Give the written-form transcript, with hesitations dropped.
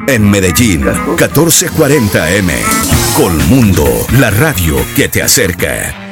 En Medellín, 1440 AM. Colmundo, la radio que te acerca.